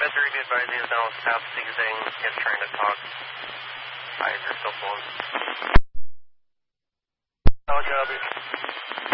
Bedford, be advised, he is now south zigzagging, again trying to talk. Eyes are still closed.